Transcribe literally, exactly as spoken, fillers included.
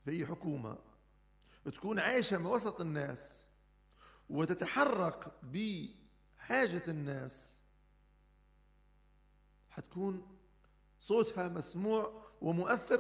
في حكومة تكون عايشة من وسط الناس وتتحرك بحاجة الناس، حتكون صوتها مسموع ومؤثر